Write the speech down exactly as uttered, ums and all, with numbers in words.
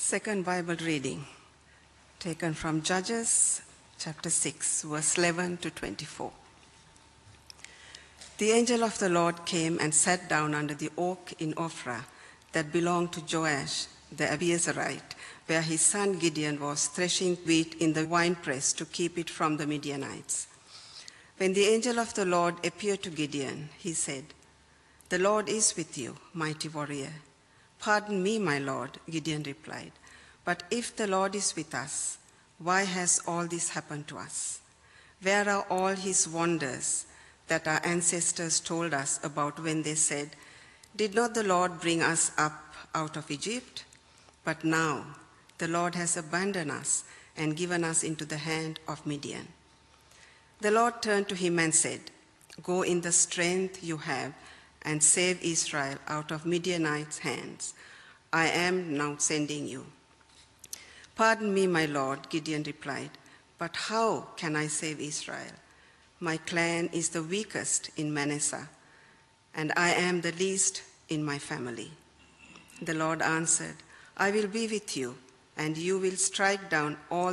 Second Bible reading, taken from Judges chapter six, verse eleven to twenty-four. The angel of the Lord came and sat down under the oak in Ophrah that belonged to Joash the Abiezrite, where his son Gideon was threshing wheat in the winepress to keep it from the Midianites. When the angel of the Lord appeared to Gideon, he said, "The Lord is with you, mighty warrior." "Pardon me, my Lord," Gideon replied, "but if the Lord is with us, why has all this happened to us? Where are all his wonders that our ancestors told us about when they said, 'Did not the Lord bring us up out of Egypt?' But now the Lord has abandoned us and given us into the hand of Midian." The Lord turned to him and said, "Go in the strength you have and save Israel out of Midianites' hands. I am now sending you." "Pardon me, my Lord," Gideon replied, "but how can I save Israel? My clan is the weakest in Manasseh, and I am the least in my family." The Lord answered, "I will be with you, and you will strike down all